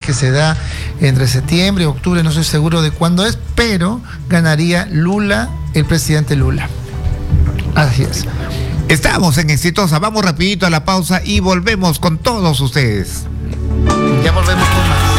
que se da entre septiembre y octubre, no estoy seguro de cuándo es, pero ganaría Lula, el presidente Lula. Así es. Estamos en Exitosa, vamos rapidito a la pausa y volvemos con todos ustedes. Ya volvemos con más.